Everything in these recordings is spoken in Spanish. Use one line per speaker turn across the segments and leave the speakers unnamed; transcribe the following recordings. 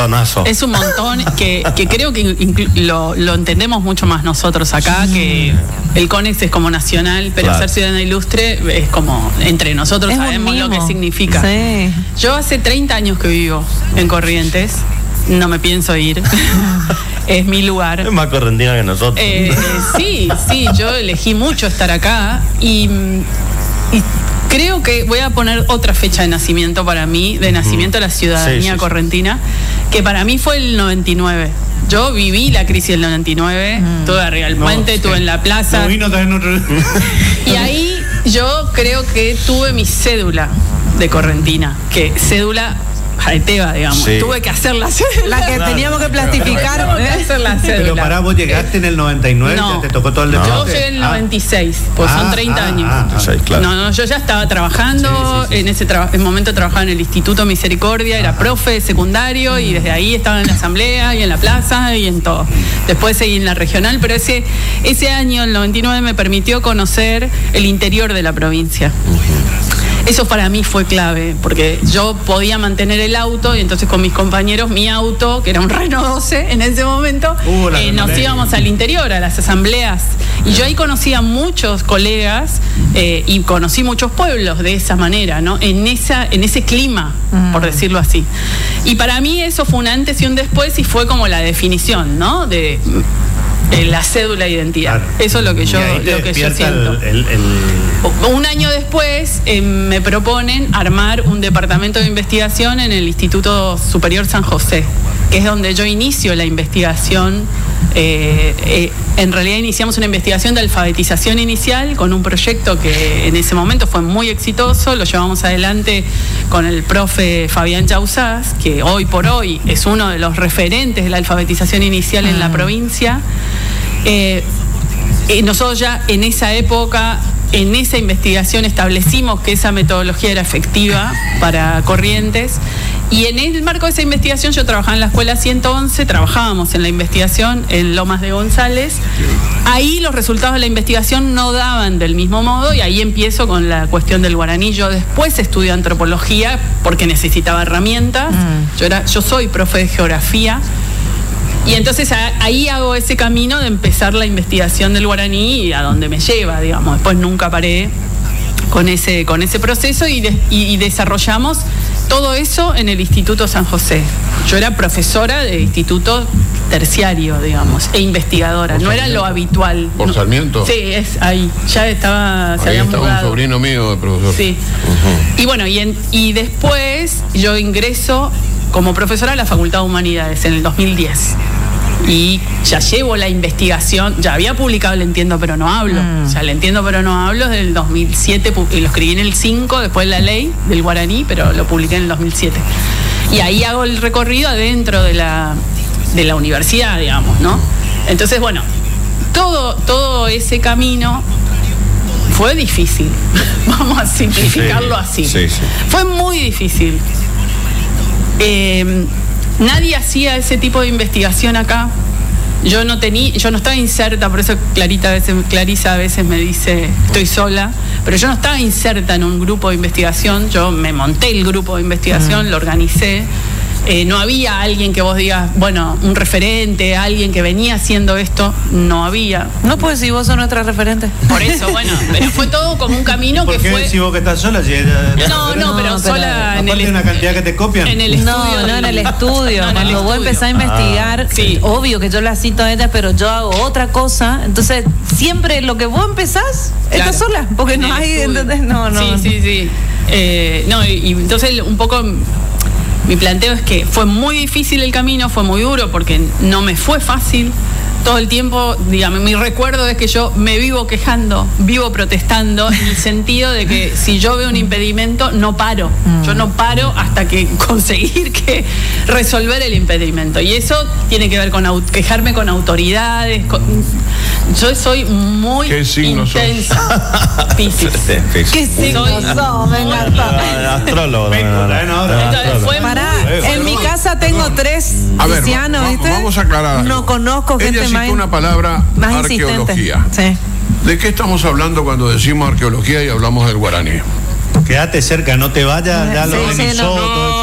montonazo.
Es un montón que creo que lo entendemos mucho más nosotros acá, que el CONEX es como nacional, pero ser ciudadana ilustre es como entre nosotros, sabemos lo que significa.
Sí.
Yo hace 30 años que vivo en Corrientes, no me pienso ir. Es mi lugar.
Es más correntina que nosotros.
Sí, yo elegí mucho estar acá y creo que voy a poner otra fecha de nacimiento para mí, de nacimiento de la ciudadanía correntina, que para mí fue el 99. Yo viví la crisis del 99, estuve arriba del puente, estuve en la plaza.
No vino también otro.
Y ahí yo creo que tuve mi cédula de correntina, que cédula jaeteba, digamos.
Sí.
Tuve que hacer la cédula.
La que teníamos que plastificar.
Tuve que hacer la cédula.
Pero pará, vos llegaste en el 99,
No.
ya te tocó todo el debate.
Yo llegué en el 96, pues son 30 años.
Claro.
No, yo ya estaba trabajando, en ese momento trabajaba en el Instituto Misericordia, era profe de secundario y desde ahí estaba en la asamblea y en la plaza y en todo. Después seguí en la regional, pero ese año, el 99, me permitió conocer el interior de la provincia. Eso para mí fue clave, porque yo podía mantener el auto y entonces con mis compañeros, mi auto, que era un Renault 12 en ese momento, nos íbamos al interior, a las asambleas. Y yo ahí conocí a muchos colegas y conocí muchos pueblos de esa manera, ¿no? En ese clima, por decirlo así. Y para mí eso fue un antes y un después y fue como la definición, ¿no? De la cédula de identidad. Claro. Eso es lo que yo siento. Un año después me proponen armar un departamento de investigación en el Instituto Superior San José, que es donde yo inicio la investigación. En realidad iniciamos una investigación de alfabetización inicial con un proyecto que en ese momento fue muy exitoso, lo llevamos adelante con el profe Fabián Yauzás, que hoy por hoy es uno de los referentes de la alfabetización inicial en la provincia. Nosotros ya en esa época, en esa investigación, establecimos que esa metodología era efectiva para Corrientes. Y en el marco de esa investigación yo trabajaba en la escuela 111, trabajábamos en la investigación en Lomas de González. Ahí los resultados de la investigación no daban del mismo modo y ahí empiezo con la cuestión del guaraní. Yo después estudié antropología porque necesitaba herramientas. Yo soy profe de geografía. Y entonces ahí hago ese camino de empezar la investigación del guaraní y a donde me lleva, digamos. Después nunca paré con ese proceso y desarrollamos todo eso en el Instituto San José. Yo era profesora de instituto terciario, digamos, e investigadora. No era lo habitual.
¿Por Sarmiento?
Sí, es ahí. Ya estaba, se había mudado.
Ahí estaba un sobrino mío de profesor.
Sí. Y bueno, y después yo ingreso como profesora a la Facultad de Humanidades en el 2010. Y ya llevo la investigación, ya había publicado El Entiendo pero no hablo. O sea, El Entiendo pero no hablo desde el 2007, y lo escribí en el 5, después la ley del guaraní, pero lo publiqué en el 2007. Y ahí hago el recorrido adentro de la universidad, digamos, ¿no? Entonces, bueno, todo ese camino fue difícil. Vamos a simplificarlo así.
Sí.
Fue muy difícil. Nadie hacía ese tipo de investigación acá. Yo no estaba inserta, por eso Clarisa a veces me dice estoy sola, pero yo no estaba inserta en un grupo de investigación. Yo me monté el grupo de investigación, lo organicé. No había alguien que vos digas, bueno, un referente, alguien que venía haciendo esto, no había.
No puedes decir vos sos nuestra referente.
Por eso, bueno, pero fue todo como un camino que fue.
¿Por qué decís vos que estás sola?
Pero sola en
aparte de una cantidad que te copian.
En el estudio.
No, en el estudio.
No, en el
Cuando vos
estudio.
empezás a investigar,
sí.
Obvio que yo la cito a ella, pero yo hago otra cosa. Entonces, siempre lo que vos empezás,
Claro.
estás sola, porque
En
no
el
hay,
estudio.
¿entendés? No.
Sí. Y entonces un poco mi planteo es que fue muy difícil el camino, fue muy duro porque no me fue fácil. Todo el tiempo, digamos, mi recuerdo es que yo me vivo quejando, vivo protestando, en el sentido de que si yo veo un impedimento, no paro. Yo no paro hasta que conseguir resolver el impedimento. Y eso tiene que ver con quejarme con autoridades. Yo soy muy intensa. Piscis.
¿Qué signo sos? Me encanta.
Astrólogo.
Entonces fue
Pará, en mi casa tengo 3
A ver,
piscianos, ¿viste?
vamos a aclarar algo.
No conozco gente
Ella
más.
citó una palabra,
más
arqueología.
insistente. Sí.
¿De qué estamos hablando cuando decimos arqueología y hablamos del guaraní?
Quédate cerca, no te vayas, ya lo
Sí,
revisó,
no.
todo eso.
No,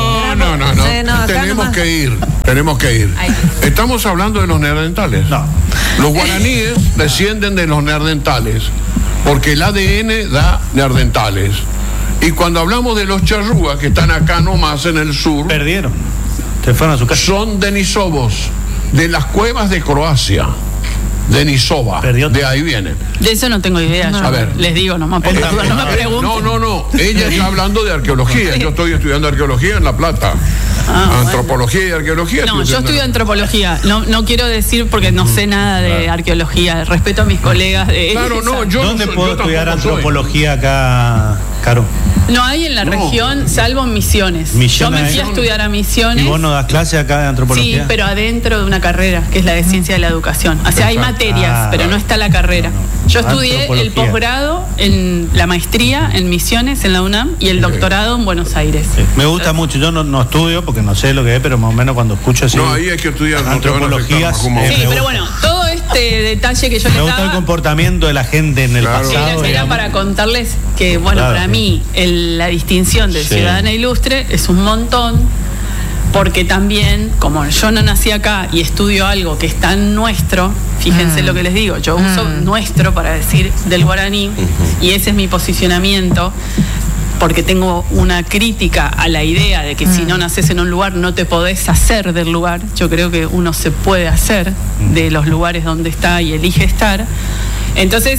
acá
Tenemos
nomás.
que ir.
Ahí.
Estamos hablando de los neandertales.
No.
Los guaraníes descienden de los neandertales, porque el ADN da neandertales. Y cuando hablamos de los charrúas, que están acá nomás en el sur,
Perdieron. Se fueron a su casa.
son denisovos, de las cuevas de Croacia. Denisova,
Perdió.
de ahí vienen.
De eso no tengo idea.
No.
Yo
A ver.
les digo nomás, por las dudas, no me pregunten.
No. Ella está hablando de arqueología. Yo estoy estudiando arqueología en La Plata.
Ah,
Antropología y arqueología.
No,
estoy
yo estudio
estudiando.
antropología. No quiero decir porque no sé nada de arqueología. Respeto a mis colegas de
Claro, no, yo
¿Dónde
no soy-
puedo
yo
estudiar
tampoco soy.
antropología acá, Caro?
No hay en la
No.
región, salvo en Misiones. Yo
Misiones,
me fui a estudiar a Misiones.
¿Y vos no das clase acá de antropología?
Sí, pero adentro de una carrera, que es la de ciencia de la educación. O sea, hay
Exacto.
materias,
Ah,
pero no está la carrera.
no.
Yo estudié el
Antropología.
posgrado en la maestría en Misiones, en la UNAM, y el doctorado en Buenos Aires.
Sí, me gusta mucho. Yo no estudio porque no sé lo que es, pero más o menos cuando escucho así.
No, ahí hay que estudiar. No te van a afectar,
Antropologías,
Majuma.
Sí,
me
pero
gusta.
bueno, todo este detalle que yo
Me
les
gusta el
daba
comportamiento de la gente en el
Claro.
pasado.
era
digamos.
para contarles que, bueno,
Claro,
para
sí.
mí la distinción de
Sí.
ciudadana ilustre es un montón, porque también, como yo no nací acá y estudio algo que es tan nuestro, fíjense lo que les digo, yo uso nuestro para decir del guaraní, y ese es mi posicionamiento, porque tengo una crítica a la idea de que si no naces en un lugar no te podés hacer del lugar. Yo creo que uno se puede hacer de los lugares donde está y elige estar. Entonces,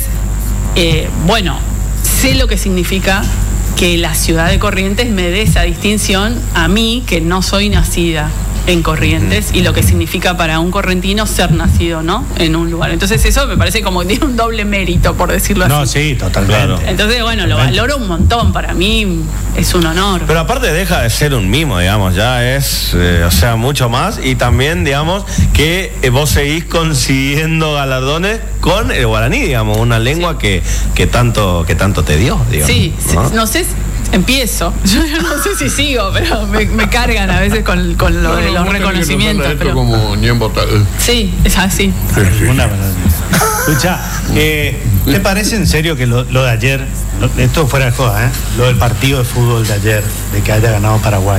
bueno, sé lo que significa que la ciudad de Corrientes me dé esa distinción a mí, que no soy nacida en Corrientes, y lo que significa para un correntino ser nacido, ¿no?, en un lugar. Entonces eso me parece como que tiene un doble mérito, por decirlo
No,
así.
sí, totalmente.
Claro.
Entonces, bueno, lo valoro un montón. Para mí es un honor.
Pero aparte deja de ser un mimo, digamos, ya es, o sea, mucho más. Y también, digamos, que vos seguís consiguiendo galardones con el guaraní, digamos, una lengua que tanto te dio, digamos.
Sí,
¿no?
no sé, empiezo. Yo no sé si sigo, pero me cargan a veces con lo de los
vos tenés que
reconocimientos.
notarle esto
Pero,
como ñembo tal.
sí, es así.
Una verdad. Escucha, ¿te parece en serio que lo de ayer, esto fuera de joda, lo del partido de fútbol de ayer, de que haya ganado Paraguay?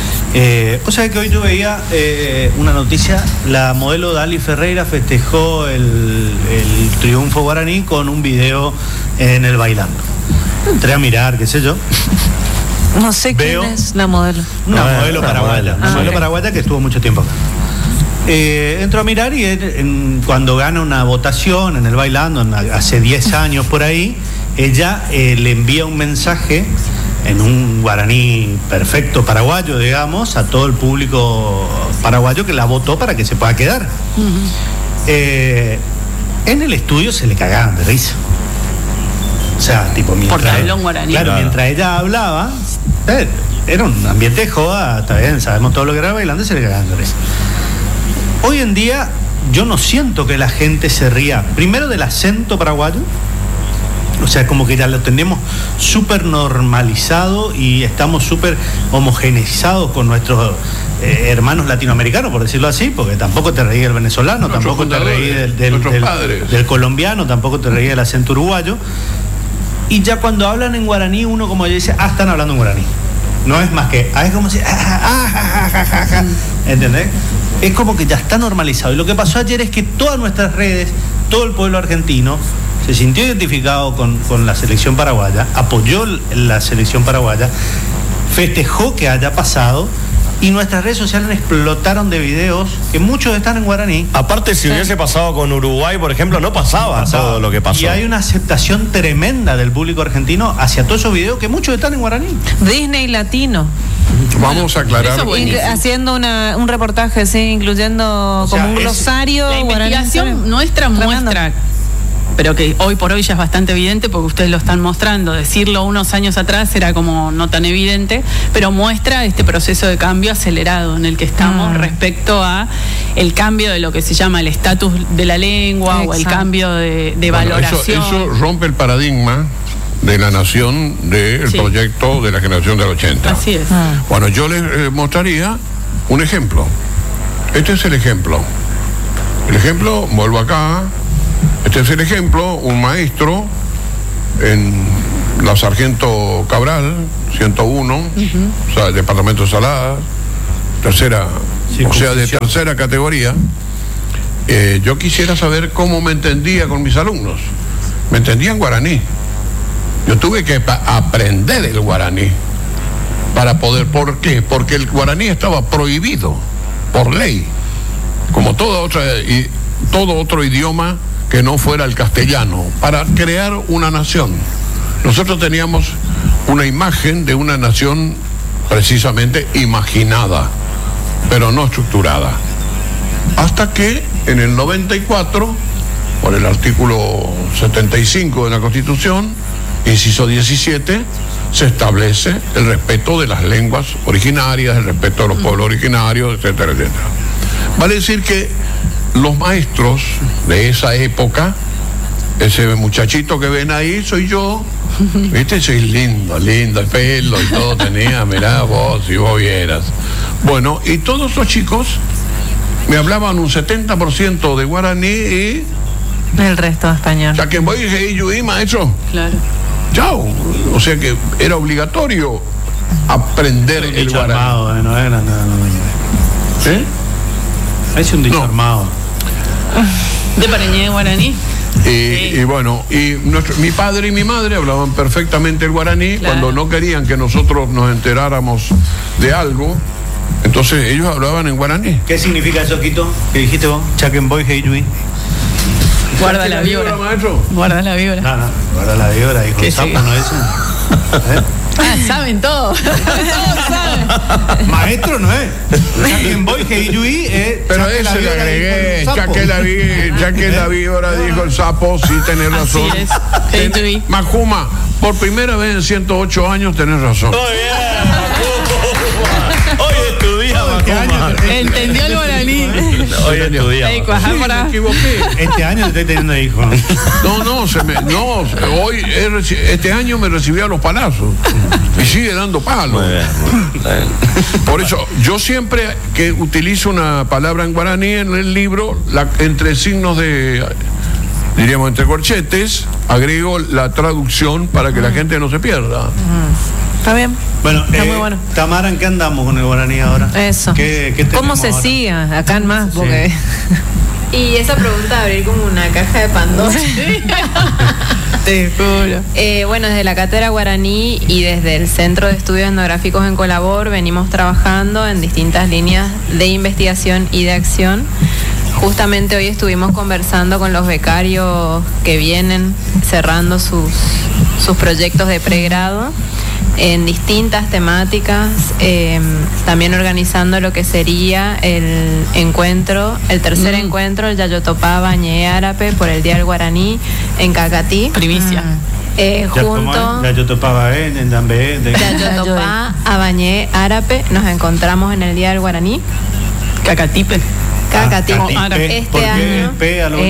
O sea que hoy yo veía una noticia, la modelo Dali Ferreira festejó el triunfo guaraní con un video en el bailando. Entré a mirar, qué sé yo,
No sé
Veo-
quién es la modelo.
una
Ah,
modelo
una
paraguaya,
modelo.
una modelo
ok.
paraguaya que estuvo mucho tiempo acá. Entró a mirar y cuando gana una votación en el bailando, hace 10 años por ahí, ella le envía un mensaje en un guaraní perfecto paraguayo, digamos, a todo el público paraguayo que la votó para que se pueda quedar. En el estudio se le cagaban de risa. O sea, tipo, mientras
Porque habló en guaraní.
Claro,
Claro.
mientras ella hablaba, era un ambiente de joda, está bien, sabemos todo lo que era bailando y se le cagaban de risa. Hoy en día yo no siento que la gente se ría, primero del acento paraguayo, o sea, como que ya lo tenemos súper normalizado y estamos súper homogeneizados con nuestros hermanos latinoamericanos, por decirlo así, porque tampoco te reí del venezolano,
Nuestros
tampoco te reí
fundadores, nuestros padres.
del colombiano, tampoco te reí del acento uruguayo. Y ya cuando hablan en guaraní, uno como dice, están hablando en guaraní. No es más que, es como si, ¿entendés? Es como que ya está normalizado. Y lo que pasó ayer es que todas nuestras redes, todo el pueblo argentino, se sintió identificado con la selección paraguaya, apoyó la selección paraguaya, festejó que haya pasado, y nuestras redes sociales explotaron de videos que muchos están en guaraní.
Aparte, si hubiese pasado con Uruguay, por ejemplo, no pasaba todo lo que pasó.
Y hay una aceptación tremenda del público argentino hacia todos esos videos que muchos están en guaraní.
Disney Latino.
Vamos a aclarar.
eso buenísimo.
Haciendo un reportaje, sí, incluyendo
O sea,
como un
es-
glosario.
La
guaraní.
investigación nuestra
Tremendo.
muestra, pero que hoy por hoy ya es bastante evidente porque ustedes lo están mostrando. Decirlo unos años atrás era como no tan evidente, pero muestra este proceso de cambio acelerado en el que estamos respecto a el cambio de lo que se llama el estatus de la lengua o el
Exacto.
cambio de
Bueno,
valoración.
eso rompe el paradigma de la nación del
Sí.
proyecto de la generación del 80.
Así es.
Bueno, yo les mostraría un ejemplo. Este es el ejemplo. El ejemplo, vuelvo acá. Este es el ejemplo, un maestro en la Sargento Cabral, 101, o sea, el departamento de Saladas, tercera, o sea, de tercera categoría, yo quisiera saber cómo me entendía con mis alumnos. Me entendían guaraní. Yo tuve que aprender el guaraní para poder. ¿Por qué? Porque el guaraní estaba prohibido por ley, como todo otro idioma que no fuera el castellano, para crear una nación. Nosotros teníamos una imagen de una nación precisamente imaginada, pero no estructurada. Hasta que en el 94, por el artículo 75 de la Constitución, inciso 17, se establece el respeto de las lenguas originarias, el respeto de los pueblos originarios, etcétera, etcétera. Vale decir que los maestros de esa época, ese muchachito que ven ahí soy yo, viste, soy lindo, el pelo y todo tenía, mirá vos, si vos vieras. Bueno, y todos esos chicos me hablaban un 70% de guaraní y
el resto de español.
Ya que voy a maestro.
Claro.
Chao. O sea que era obligatorio aprender el guaraní.
Armado, no era nada.
¿Sí?
Es un dicho armado.
¿De Pareñé guaraní?
Y bueno, mi padre y mi madre hablaban perfectamente el guaraní.
Claro.
Cuando no querían que nosotros nos enteráramos de algo, entonces ellos hablaban en guaraní.
¿Qué significa eso, Quito? ¿Qué dijiste vos? Chakenboy Heijui.
Guarda la víbora.
Maestro?
Guarda la víbora.
No, guarda la víbora, hijo de sapo, ¿no es eso?
Ah, saben todo. Todos saben.
Maestro no es. Chakenboy Heijui es.
Pero ese le agregué, ya que la víbora dijo el sapo, sí tenés razón.
Así es. Heijui.
Macuma, por primera vez en 108 años tenés razón.
Muy bien, Macuma. Hoy es tu día, Macuma.
Entendió el guaraní.
Hoy es tu día.
Ey,
Macuma.
cuajá
Sí,
para.
me equivoqué.
Este año estoy teniendo hijos.
Hoy este año me recibí a los palazos y sigue dando palos.
Muy bien.
Por eso yo siempre que utilizo una palabra en guaraní en el libro, entre signos de, diríamos, entre corchetes, agrego la traducción para que la gente no se pierda.
Está bien.
Bueno,
está muy bueno.
Tamara, ¿en qué andamos con el guaraní ahora?
Eso.
¿Qué
¿Cómo
tenemos
se
ahora?
sigue? Acá en más, porque.
Y esa pregunta de abrir como una caja de Pandora.
Te juro.
Bueno, desde la Cátedra Guaraní y desde el Centro de Estudios Etnográficos en Colabor venimos trabajando en distintas líneas de investigación y de acción. Justamente hoy estuvimos conversando con los becarios que vienen cerrando sus proyectos de pregrado en distintas temáticas, también organizando lo que sería el tercer encuentro, el Yayotopá Bañé Árape por el Día del Guaraní en Cacatí.
Primicia.
Junto
Yayotopá en Dambé.
Yayotopá a Bañé Árape nos encontramos en el Día del Guaraní.
Cacatipe.
Cacatí.
Árape.
Este año
P a lo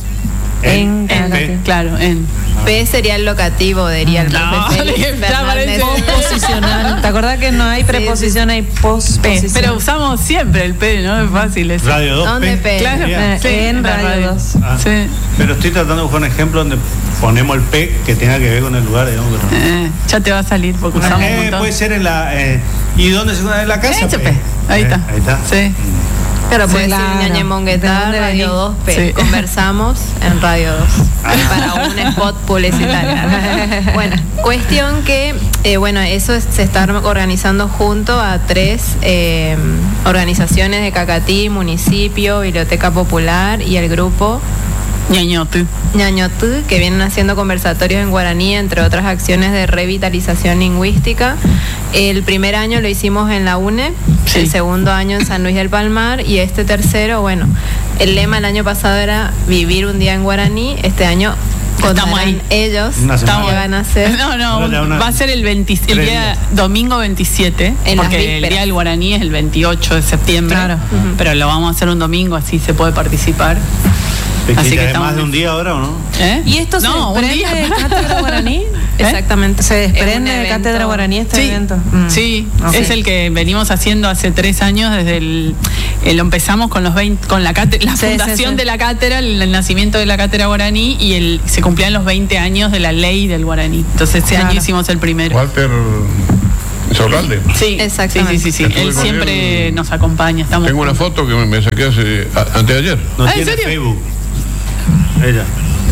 En
P.
Claro, en.
P sería el locativo, diría el
No,
profe Félix
ya parece.
Fernández.
Posposicional. ¿Te acordás que no hay preposición, hay posposición?
Pero usamos siempre el P, ¿no? Es fácil eso.
Radio 2.
¿Dónde P?
Claro. Sí,
en
la
Radio 2.
Ah.
Sí.
Pero estoy tratando de buscar un ejemplo donde ponemos el P que tenga que ver con el lugar, digamos. Pero
Ya te va a salir porque usamos un montón.
puede ser en la. ¿Y dónde se encuentra? En la casa?
Ese P. Ahí está.
Ahí está.
Sí.
Pero puede
Claro.
ser Ñañemonguetá,
¿De dónde
Radio
venís?
2P.
Sí.
Conversamos en Radio 2 para un spot publicitario. Bueno, cuestión que, eso se está organizando junto a 3 organizaciones de Cacatí, municipio, Biblioteca Popular y el grupo
Ñañote.
Ñañotú, que vienen haciendo conversatorios en guaraní, entre otras acciones de revitalización lingüística. El primer año lo hicimos en la UNE,
Sí.
el segundo año en San Luis del Palmar y este tercero, el lema el año pasado era vivir un día en guaraní, este año
Estamos
contarán
ahí.
ellos
Una
qué
semana.
van a hacer.
No, va a ser el día
días.
domingo 27,
En las
porque el
vísperas.
día del guaraní es el 28 de septiembre,
Claro.
pero lo vamos a hacer un domingo, así se puede participar. Así que
¿Hay
estamos
más de un día ahora o no?
¿Eh?
¿Y esto se
No, un
desprende
día.
de Cátedra Guaraní?
Exactamente.
¿Se
Es
desprende
un
de
evento.
Cátedra Guaraní este
Sí,
evento?
sí,
Ok.
es el que venimos haciendo hace 3 años, desde lo empezamos con los 20, con la
Sí,
fundación
sí.
de la cátedra, el nacimiento de la cátedra guaraní y se cumplían los 20 años de la ley del guaraní. Entonces ese
Claro.
año hicimos el primero.
Walter, Insaurralde.
Sí,
Exactamente.
Sí.
Estuve
Él
con
siempre
él.
nos acompaña. Estamos
Tengo una foto que me saqué antes de ayer.
No
¿en
tiene
serio?
Facebook. Ella.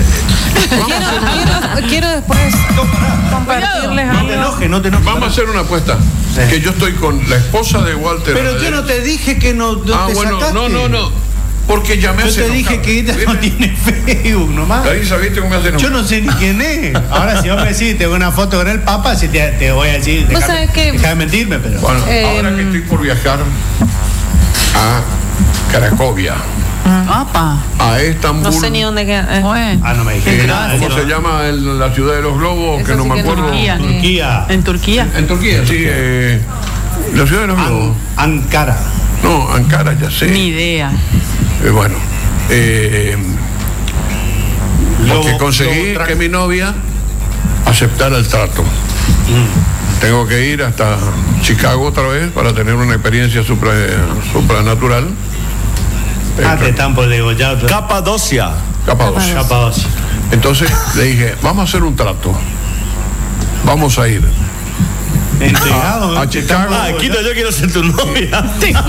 Quiero después compartirles
No te
algo.
enojes, no te enojes.
Vamos a hacer una apuesta.
Sí.
Que yo estoy con la esposa de Walter.
Pero yo no te dije que no te
bueno,
sacaste.
no. Porque ya me
Yo
hace
te dije
enojar.
que ella no tiene Facebook nomás.
Larisa, ¿viste cómo me hace enojar?
Yo no sé ni quién es. Ahora, si vos me decís, tengo una foto con el Papa, si te voy a decir,
¿Vos sabés qué?
deja de mentirme, pero.
Bueno, ahora que estoy por viajar a Cracovia,
Apa.
a Estambul.
No sé ni dónde queda.
Bueno.
Ah, no me dijiste nada.
¿Cómo se llama la ciudad de los globos?
Eso
Que no
sí
me
que no.
acuerdo.
Turquía.
Turquía.
¿En Turquía?
En Turquía, sí. La ciudad de los globos.
Ankara.
No, Ankara, ya sé.
Ni idea.
Bueno. Porque
Lobo-
conseguí
Lobo
que mi novia aceptara el trato. Tengo que ir hasta Chicago otra vez para tener una experiencia supranatural.
Te están por degollado.
Capadocia.
Capadocia.
Capadocia.
Entonces le dije, vamos a hacer un trato. Vamos a ir
Entregado.
a Chicago.
Ah, Quito, yo quiero ser tu novia.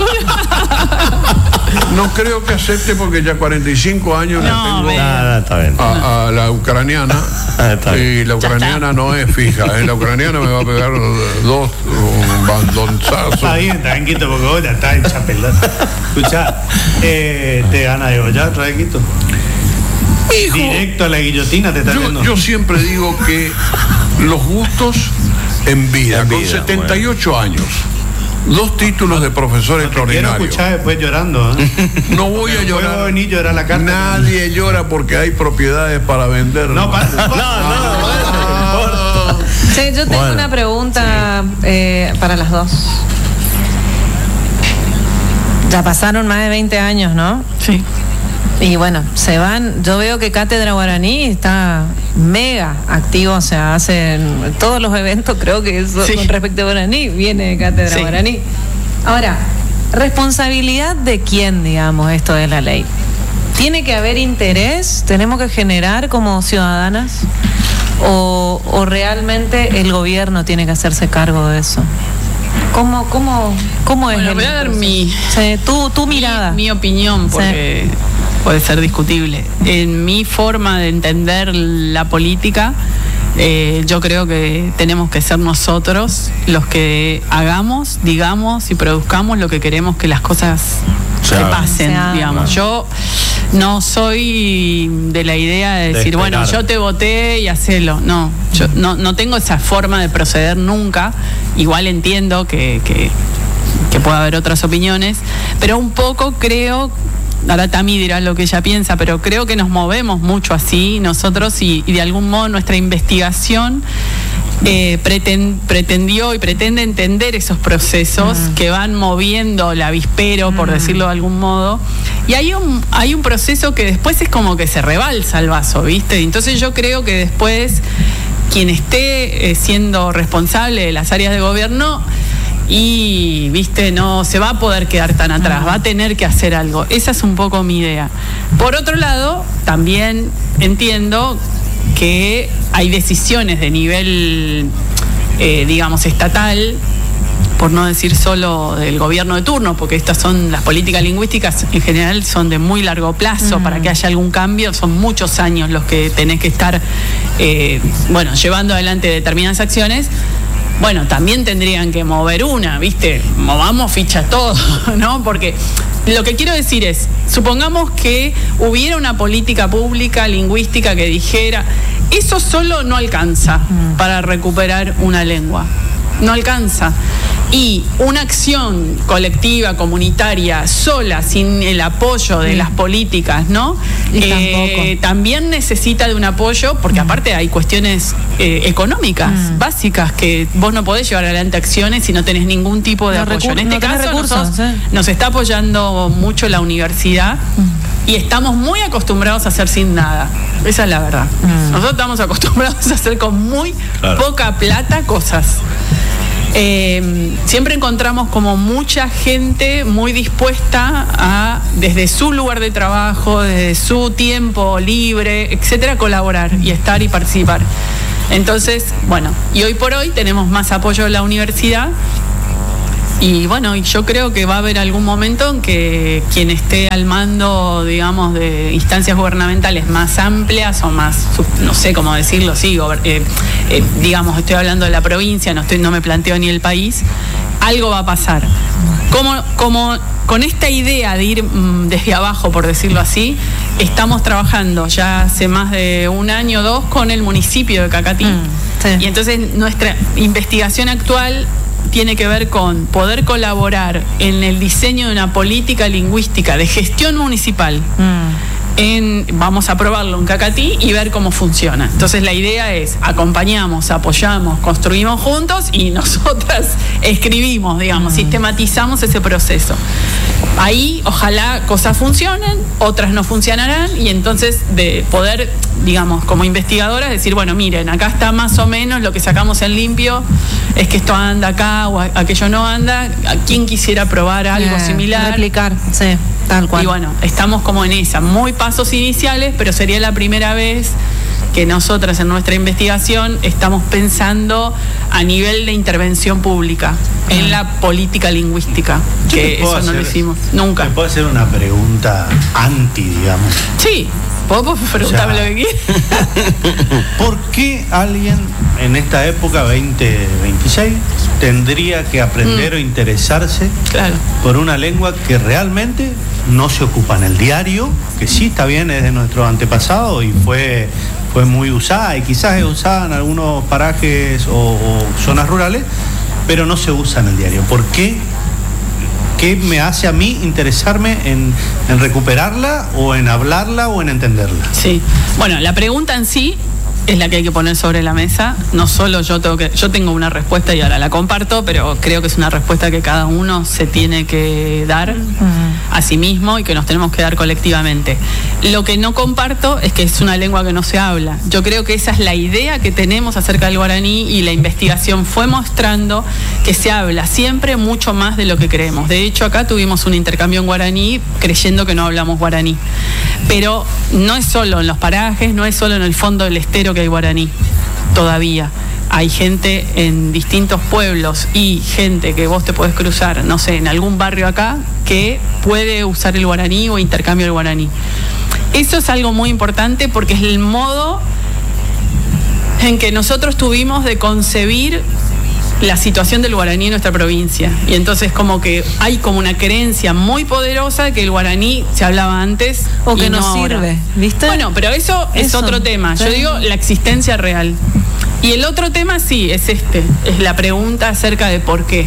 No creo que acepte porque ya 45 años
No,
le tengo
ve.
No, está bien.
a la ucraniana.
Está bien.
Y la ucraniana no es fija. La ucraniana me va a pegar un bandonzazo.
Está bien, tranquilo, porque vos ya estás hecha pelota. Escuchá, te gana de degollar otra vez, Quito.
Hijo,
Directo a la guillotina te está viendo.
yo siempre digo que los gustos en vida,
En
con
vida,
78 años, 2 títulos de profesor
Quiero
extraordinario.
escuchar después llorando.
No voy a
Después
llorar.
va a venir a llorar la carta.
Nadie llora porque hay propiedades para vender.
No, para.
Sí, yo tengo
Bueno,
una pregunta para las dos. Ya pasaron más de 20 años, ¿no?
Sí.
Y bueno, se van. Yo veo que Cátedra Guaraní está mega activo, o sea, hacen todos los eventos, creo que eso,
Sí.
con respecto a Guaraní, viene de Cátedra
Sí.
Guaraní. Ahora, ¿responsabilidad de quién, digamos, esto de la ley? ¿Tiene que haber interés? ¿Tenemos que generar como ciudadanas? ¿O realmente el gobierno tiene que hacerse cargo de eso? ¿Cómo es
Bueno,
el
voy a dar
proceso?
mi-
Sí, tu mirada.
Mi opinión, porque puede ser discutible. En mi forma de entender la política, yo creo que tenemos que ser nosotros los que hagamos, digamos y produzcamos lo que queremos que las cosas
Se
que
hagan.
pasen,
Se hagan.
digamos. Yo no soy de la idea de decir, bueno,
esperar.
yo te voté y hacelo. No, yo no tengo esa forma de proceder nunca. Igual entiendo que pueda haber otras opiniones, pero un poco creo, ahora Tami dirá lo que ella piensa, pero creo que nos movemos mucho así nosotros y de algún modo nuestra investigación pretendió y pretende entender esos procesos que van moviendo el avispero, por decirlo de algún modo. Y hay un proceso que después es como que se rebalsa el vaso, ¿viste? Entonces yo creo que después quien esté siendo responsable de las áreas de gobierno y, viste, no se va a poder quedar tan atrás, va a tener que hacer algo. Esa es un poco mi idea. Por otro lado, también entiendo que hay decisiones de nivel, digamos, estatal, por no decir solo del gobierno de turno, porque estas son las políticas lingüísticas en general son de muy largo plazo. Para que haya algún cambio son muchos años los que tenés que estar llevando adelante determinadas acciones. Bueno, también tendrían que mover una, ¿viste? Movamos ficha todo, ¿no? Porque lo que quiero decir es, supongamos que hubiera una política pública lingüística que dijera, eso solo no alcanza para recuperar una lengua. No alcanza. Y una acción colectiva, comunitaria, sola, sin el apoyo de las políticas, ¿no?
Y tampoco.
También necesita de un apoyo, porque aparte hay cuestiones económicas básicas que vos no podés llevar adelante acciones si no tenés ningún tipo de
No,
apoyo. En este
no tenés
caso
recursos,
nos está apoyando mucho la universidad y estamos muy acostumbrados a hacer sin nada. Esa es la verdad. Nosotros estamos acostumbrados a hacer con muy poca plata cosas. Siempre encontramos como mucha gente muy dispuesta a, desde su lugar de trabajo, desde su tiempo libre, etcétera, colaborar y estar y participar. Entonces, bueno, y hoy por hoy tenemos más apoyo de la universidad. Y bueno, y yo creo que va a haber algún momento en que quien esté al mando, digamos, de instancias gubernamentales más amplias o más, no sé cómo decirlo, sí, digamos, estoy hablando de la provincia, no me planteo ni el país, algo va a pasar. Como con esta idea de ir desde abajo, por decirlo así, estamos trabajando ya hace más de 1 año o 2 con el municipio de Cacatí.
Sí.
Y entonces nuestra investigación actual tiene que ver con poder colaborar en el diseño de una política lingüística de gestión municipal. Vamos a probarlo en Cacatí y ver cómo funciona. Entonces la idea es, acompañamos, apoyamos, construimos juntos y nosotras escribimos, digamos, sistematizamos ese proceso. Ahí ojalá cosas funcionen, otras no funcionarán, y entonces de poder, digamos, como investigadoras, decir, bueno, miren, acá está más o menos lo que sacamos en limpio, es que esto anda acá o aquello no anda. ¿A quién quisiera probar algo similar?
Replicar, sí, tal cual.
Y bueno, estamos como en esa, muy pasos iniciales, pero sería la primera vez que nosotras en nuestra investigación estamos pensando a nivel de intervención pública en la política lingüística, que eso no lo hicimos nunca.
¿Me puedo hacer una pregunta anti, digamos?
Sí, vos preguntarme lo que quieras.
¿Por qué alguien en esta época 2026 tendría que aprender o interesarse por una lengua que realmente no se ocupa en el diario, que sí está bien, es de nuestro antepasado y fue muy usada y quizás es usada en algunos parajes o zonas rurales, pero no se usa en el diario? ¿Por qué? ¿Qué me hace a mí interesarme en recuperarla o en hablarla o en entenderla?
Sí, bueno, la pregunta en sí es la que hay que poner sobre la mesa. No solo yo tengo una respuesta y ahora la comparto, pero creo que es una respuesta que cada uno se tiene que dar a sí mismo y que nos tenemos que dar colectivamente. Lo que no comparto es que es una lengua que no se habla. Yo creo que esa es la idea que tenemos acerca del guaraní, y la investigación fue mostrando que se habla siempre mucho más de lo que creemos. De hecho, acá tuvimos un intercambio en guaraní creyendo que no hablamos guaraní. Pero no es solo en los parajes, no es solo en el fondo del estero que hay guaraní. Todavía hay gente en distintos pueblos y gente que vos te podés cruzar, no sé, en algún barrio acá, que puede usar el guaraní o intercambio del guaraní. Eso es algo muy importante porque es el modo en que nosotros tuvimos de concebir la situación del guaraní en nuestra provincia. Y entonces como que hay como una creencia muy poderosa de que el guaraní se hablaba antes
o que
no
no sirve,
ahora.
¿viste?
Bueno, pero eso es otro tema.
¿sí?
Yo digo la existencia real. Y el otro tema sí, es es la pregunta acerca de por qué.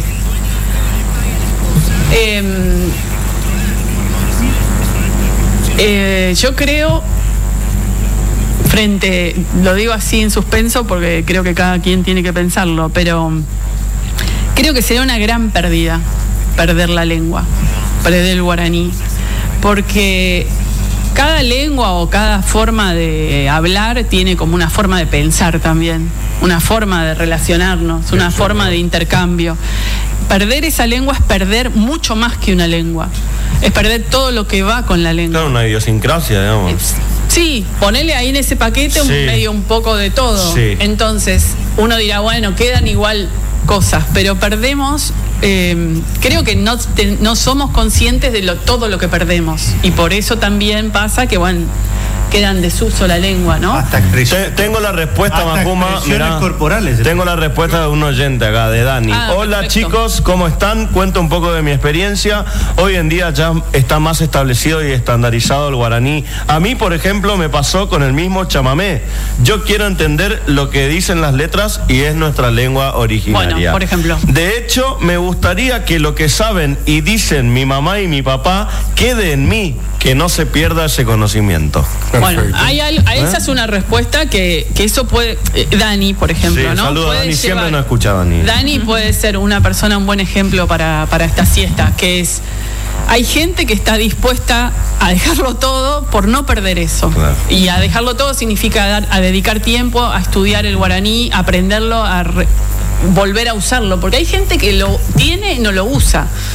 Yo creo, lo digo así en suspenso porque creo que cada quien tiene que pensarlo, pero creo que sería una gran pérdida perder la lengua, perder el guaraní, porque cada lengua o cada forma de hablar tiene como una forma de pensar también, una forma de relacionarnos, una forma de intercambio. Perder esa lengua es perder mucho más que una lengua, es perder todo lo que va con la lengua.
Claro, una idiosincrasia, digamos.
Sí, ponele ahí en ese paquete medio un poco de todo.
Sí.
Entonces, uno dirá, bueno, quedan igual cosas, pero perdemos, creo que no somos conscientes de todo lo que perdemos. Y por eso también pasa que, bueno, queda en desuso la lengua, ¿no?
Hasta
Tengo la respuesta, Majuma.
Mirá, corporales.
Tengo la respuesta de un oyente acá, de Dani. Hola,
perfecto.
chicos, ¿cómo están? Cuento un poco de mi experiencia. Hoy en día ya está más establecido y estandarizado el guaraní. A mí, por ejemplo, me pasó con el mismo chamamé. Yo quiero entender lo que dicen las letras y es nuestra lengua originaria.
Bueno, por ejemplo.
De hecho, me gustaría que lo que saben y dicen mi mamá y mi papá quede en mí, que no se pierda ese conocimiento.
Bueno, esa es una respuesta que eso puede... Dani, por ejemplo,
sí,
¿no?
Saludos a Dani, siempre nos escucha Dani.
Dani puede ser una persona, un buen ejemplo para esta siesta, que es... Hay gente que está dispuesta a dejarlo todo por no perder eso.
Claro.
Y a dejarlo todo significa a dedicar tiempo a estudiar el guaraní, a aprenderlo, volver a usarlo. Porque hay gente que lo tiene y no lo usa.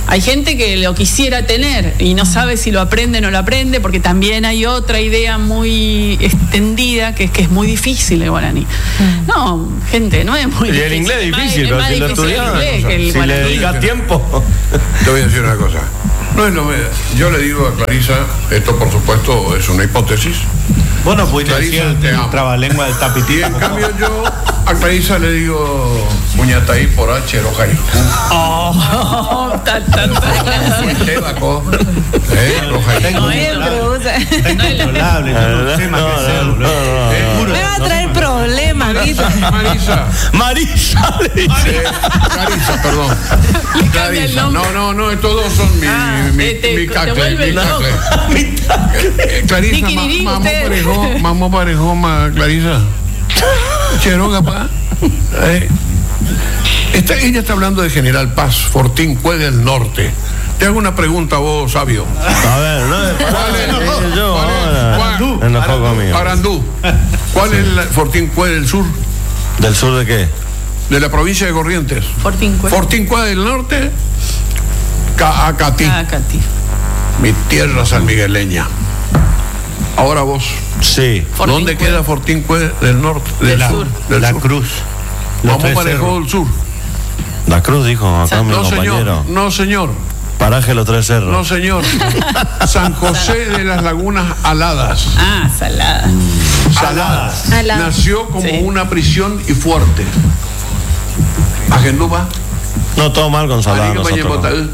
Hay gente que lo quisiera tener y no sabe si lo aprende o no lo aprende, porque también hay otra idea muy extendida que es muy difícil el guaraní. No, gente, no es muy
Y
difícil.
el inglés es difícil,
es
pero
más
si lo
difícil el
estudias,
inglés que el
si le
guaraní.
dedicas tiempo.
Te voy a decir una cosa. No es lo mismo. Yo le digo a Clarisa, esto por supuesto es una hipótesis,
Vos no pudiste decir
Clarisa, te
el
amo.
trabalengua del
y
tapití.
en cambio yo a Clarisa le digo Muñataí por H, Rojai.
Oh,
Tebaco, Rojai.
No es
Incontrolable, yo no sé más que hacer, boludo. Juro.
Me va a traer problemas, ¿viste?
Marisa
Marisa le dice.
Clarisa, perdón.
cambia el
Clarisa.
nombre.
No, estos dos son mi
te
cacle,
vuelve
mi
loco.
cacle. Clarisa,
Niquirirí,
mamá
usted.
parejó, Clarisa. Cheronga, pa. Ella está hablando de General Paz, Fortín Cue del Norte. Te hago una pregunta a vos, sabio.
A ver, yo ahora me enojó conmigo.
Parandú. ¿Cuál es el Fortín Cue del sur?
¿Del sur de qué?
De la provincia de Corrientes.
Fortín Cue.
Fortín Cue del Norte, Acatí.
Cati.
Mi tierra sanmigueleña. Ahora vos,
Sí.
Fortín
¿dónde
Cue.
queda Fortín Cue del norte?
De la,
sur.
de la Cruz. Los
Vamos
tres
parejó
cerros.
del sur.
La Cruz dijo acá mi
No
compañero.
señor, no señor,
Paraje Los Tres Cerros.
no señor. San José de las Lagunas Aladas.
Ah, salada.
Saladas.
Aladas.
Nació como
Sí.
una prisión y fuerte. Agenduba.
No, todo mal con Salada. nosotros no.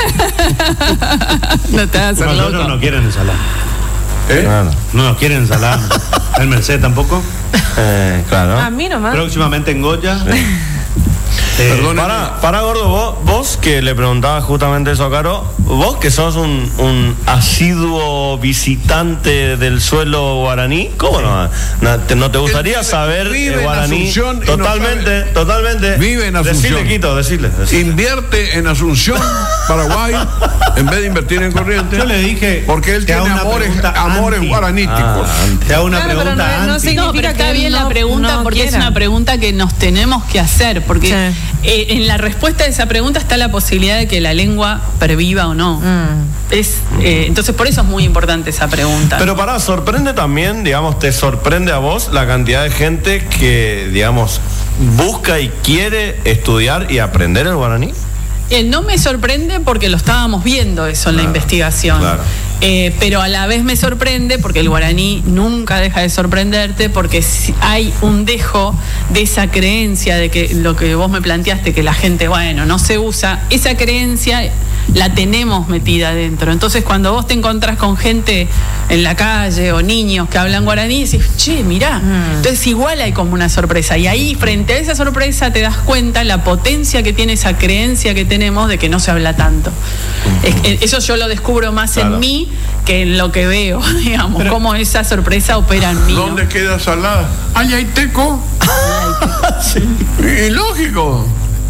No te hagas el
Nosotros
loco.
no quieren ensalada.
Claro.
No nos quieren ensalada. El Merced tampoco.
Claro.
A mí nomás.
Próximamente en Goya.
Perdóneme.
Para gordo, vos que le preguntabas justamente eso a Caro, vos que sos un asiduo visitante del suelo guaraní, ¿cómo no te gustaría
Él
saber
vive
el
en
guaraní?
Asunción y no
Totalmente,
sabe.
totalmente.
Vive en Asunción.
Decile, Quito, decile.
Invierte en Asunción, Paraguay, en vez de invertir en Corrientes.
Yo le dije.
Porque él
te hago
tiene
una
amores
pregunta anti.
guaraníticos.
Te hago una
Claro, pero
pregunta
no
anti.
significa
No, pero
que
está
él
bien la
no-
pregunta
no
porque es
quiera.
una pregunta que nos tenemos que hacer, porque en la respuesta de esa pregunta está la posibilidad de que la lengua perviva o no. Entonces por eso es muy importante esa pregunta.
Pero sorprende también, digamos, te sorprende a vos la cantidad de gente que, digamos, busca y quiere estudiar y aprender el guaraní.
No me sorprende porque lo estábamos viendo eso en la investigación.
Claro.
Pero a la vez me sorprende porque el guaraní nunca deja de sorprenderte, porque hay un dejo de esa creencia de que lo que vos me planteaste, que la gente, bueno, no se usa, esa creencia la tenemos metida adentro. Entonces cuando vos te encontrás con gente en la calle o niños que hablan guaraní, decís, che, mirá. Entonces igual hay como una sorpresa. Y ahí frente a esa sorpresa te das cuenta la potencia que tiene esa creencia que tenemos de que no se habla tanto. Eso yo lo descubro más
Claro.
en mí que en lo que veo, digamos, cómo esa sorpresa opera en mí. ¿no?
¿Dónde queda Salada? Ayaiteco. Y lógico.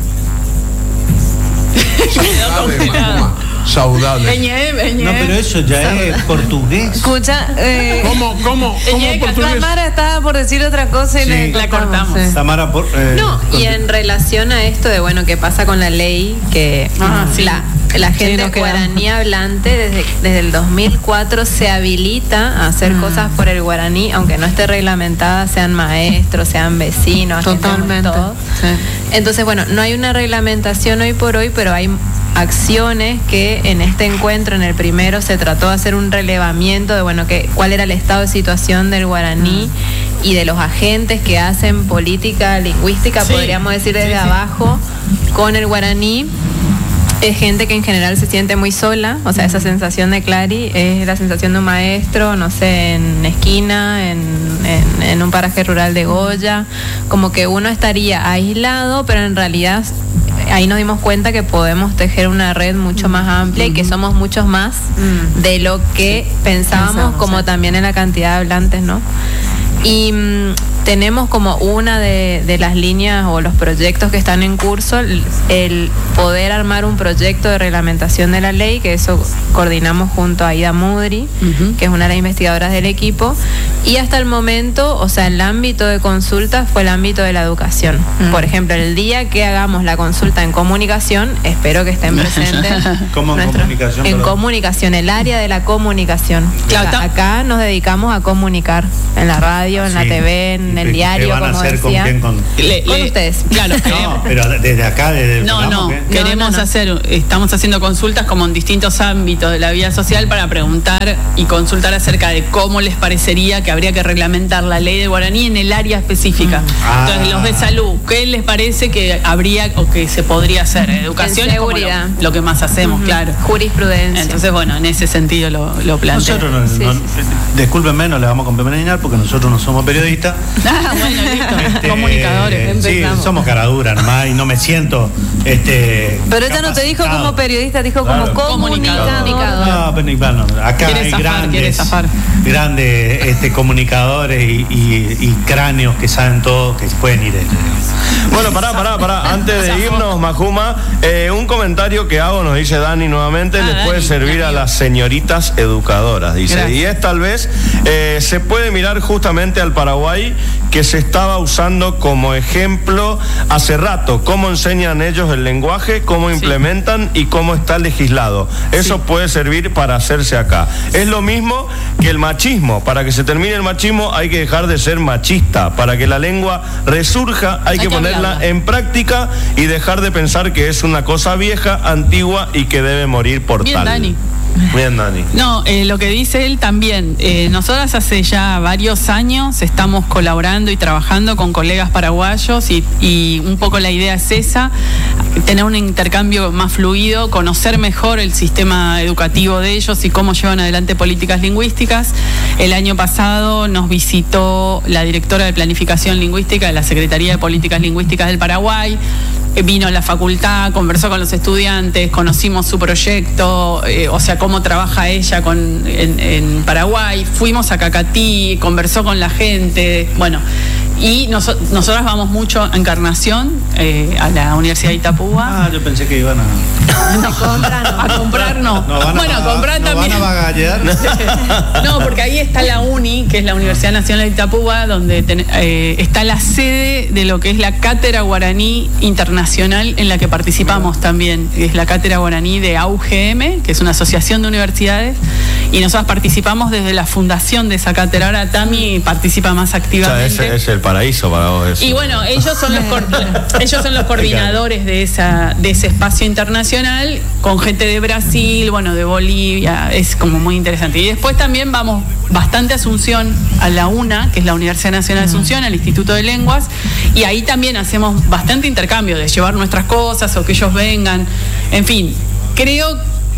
Saudades.
No, pero eso ya es portugués.
Escucha,
¿Cómo portugués?
Tamara estaba por decir otra cosa y
Sí.
La cortamos.
sí.
Tamara,
No, y en relación a esto de, bueno, qué pasa con la ley, que
Sí.
la gente
nos quedamos.
guaraní hablante desde el 2004 se habilita a hacer cosas por el guaraní, aunque no esté reglamentada, sean maestros, sean vecinos,
Totalmente.
todos.
Sí.
Entonces, bueno, no hay una reglamentación hoy por hoy, pero hay acciones que en este encuentro, en el primero, se trató de hacer un relevamiento de, bueno, cuál era el estado de situación del guaraní y de los agentes que hacen política lingüística,
Sí.
podríamos decir desde abajo, con el guaraní. Es gente que en general se siente muy sola, o sea, esa sensación de Clary es la sensación de un maestro, no sé, en esquina, en un paraje rural de Goya, como que uno estaría aislado, pero en realidad ahí nos dimos cuenta que podemos tejer una red mucho más amplia y que somos muchos más de lo que pensábamos, como
sí.
también en la cantidad de hablantes, ¿no? Y tenemos como una de las líneas o los proyectos que están en curso el poder armar un proyecto de reglamentación de la ley, que eso coordinamos junto a Aida Mudri, que es una de las investigadoras del equipo, y hasta el momento, o sea, el ámbito de consultas fue el ámbito de la educación. Por ejemplo, el día que hagamos la consulta en comunicación, espero que estén presentes.
¿Cómo en comunicación?
En comunicación, el área de la comunicación.
Claro,
acá nos dedicamos a comunicar en la radio, en la TV, en el diario,
¿Qué van a
como
hacer
decía.
con
ustedes.
Claro,
No, pero desde acá, desde el programa,
No,
¿qué?
queremos estamos haciendo consultas como en distintos ámbitos de la vida social para preguntar y consultar acerca de cómo les parecería que habría que reglamentar la ley de guaraní en el área específica. Entonces, los de salud, ¿qué les parece que habría o que se podría hacer? Educación
En
es como
seguridad.
lo que más hacemos, claro.
Jurisprudencia.
Entonces, bueno, en ese sentido lo planteo.
Nosotros, discúlpenme, no le vamos a complementar porque nosotros no somos periodistas.
Bueno, listo. Comunicadores.
Sí,
Empezamos.
somos caradura nomás y no me siento.
Pero ella no te dijo
capacitado.
como periodista, dijo como comunicador.
No, pero bueno, acá
Quiere
hay
zafar.
grandes comunicadores y cráneos que saben todo, que pueden ir.
Bueno, pará. Antes de irnos, Majuma, un comentario que hago, nos dice Dani nuevamente, les puede
Dani,
servir a las señoritas educadoras, dice.
Gracias.
Y es tal vez, se puede mirar justamente al Paraguay, que se estaba usando como ejemplo hace rato, cómo enseñan ellos el lenguaje, cómo implementan y cómo está legislado. Eso puede servir para hacerse acá. Es lo mismo que el machismo. Para que se termine el machismo hay que dejar de ser machista. Para que la lengua resurja hay que ponerla
hablarla
en práctica y dejar de pensar que es una cosa vieja, antigua y que debe morir por
Bien,
tal.
Dani.
Bien, Dani.
No, lo que dice él también. Nosotras hace ya varios años estamos colaborando y trabajando con colegas paraguayos y un poco la idea es esa, tener un intercambio más fluido, conocer mejor el sistema educativo de ellos y cómo llevan adelante políticas lingüísticas. El año pasado nos visitó la directora de Planificación Lingüística de la Secretaría de Políticas Lingüísticas del Paraguay. Vino a la facultad, conversó con los estudiantes, conocimos su proyecto, o sea, cómo trabaja ella en Paraguay. Fuimos a Cacatí, conversó con la gente, bueno. Y nosotras vamos mucho a Encarnación, a la Universidad de Itapúa.
Yo pensé que iban
A comprar no.
Bueno,
a comprar también.
¿Van a bagallar?
No, porque ahí está la UNI, que es la Universidad Nacional de Itapúa, donde está la sede de lo que es la Cátedra Guaraní Internacional, en la que participamos también. Es la Cátedra Guaraní de AUGM, que es una asociación de universidades, y nosotros participamos desde la fundación de esa cátedra. Ahora Tami participa más activamente.
O sea, ese es el paraíso para vos. Eso.
Y bueno, ellos son los coordinadores de ese espacio internacional, con gente de Brasil, bueno, de Bolivia. Es como muy interesante. Y después también vamos bastante a Asunción, a la UNA, que es la Universidad Nacional de Asunción, al Instituto de Lenguas, y ahí también hacemos bastante intercambio de llevar nuestras cosas o que ellos vengan. En fin, creo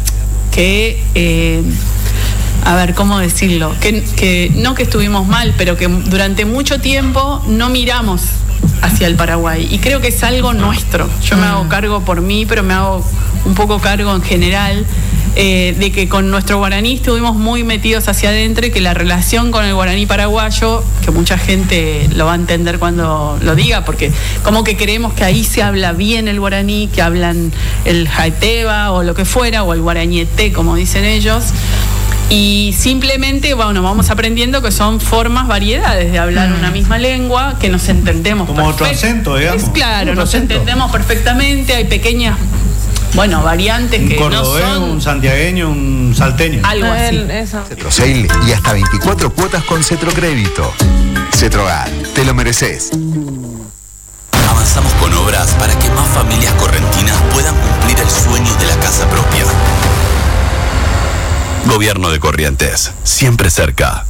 que a ver, ¿cómo decirlo? Que no que estuvimos mal, pero que durante mucho tiempo no miramos hacia el Paraguay. Y creo que es algo nuestro. Yo me hago cargo por mí, pero me hago un poco cargo en general de que con nuestro guaraní estuvimos muy metidos hacia adentro y que la relación con el guaraní paraguayo, que mucha gente lo va a entender cuando lo diga, porque como que creemos que ahí se habla bien el guaraní, que hablan el jaiteba o lo que fuera, o el guarañeté, como dicen ellos. Y simplemente, bueno, vamos aprendiendo que son formas, variedades de hablar una misma lengua, que nos entendemos.
Como otro acento, digamos.
Claro,
Otro
nos
acento.
entendemos perfectamente, hay pequeñas, variantes
Un
que no
cordobés,
son
un santiagueño, un salteño.
algo así.
Cetrosail y hasta 24 cuotas con Cetrocrédito. Cetrogar, te lo mereces.
Avanzamos con obras para que más familias correntinas puedan cumplir el sueño de la casa propia. Gobierno de Corrientes, siempre cerca.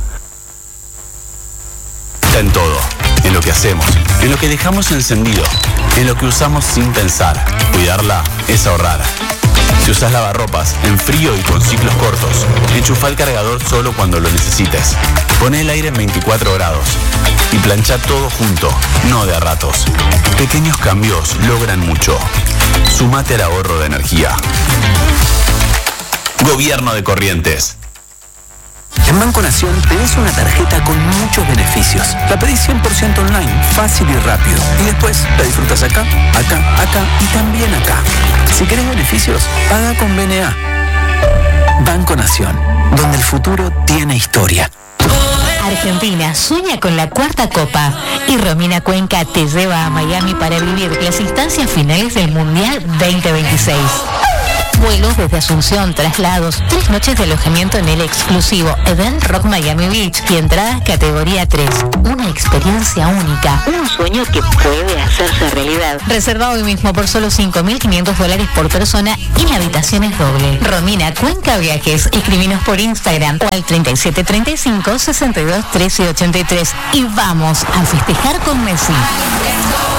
En todo, en lo que hacemos, en lo que dejamos encendido, en lo que usamos sin pensar. Cuidarla es ahorrar. Si usas lavarropas en frío y con ciclos cortos, enchufa el cargador solo cuando lo necesites. Pone el aire en 24 grados y plancha todo junto, no de a ratos. Pequeños cambios logran mucho. Súmate al ahorro de energía. Gobierno de Corrientes.
En Banco Nación tenés una tarjeta con muchos beneficios. La pedís 100% online, fácil y rápido. Y después la disfrutas acá, acá, acá y también acá. Si querés beneficios, paga con BNA. Banco Nación, donde el futuro tiene historia.
Argentina sueña con la cuarta copa y Romina Cuenca te lleva a Miami para vivir las instancias finales del Mundial 2026. Vuelos desde Asunción, traslados, 3 noches de alojamiento en el exclusivo Event Rock Miami Beach y entradas categoría 3. Una experiencia única, un sueño que puede hacerse realidad. Reserva hoy mismo por solo $5.500 por persona en habitaciones doble. Romina Cuenca Viajes, escribinos por Instagram o al 3735 62 13 83 y vamos a festejar con Messi.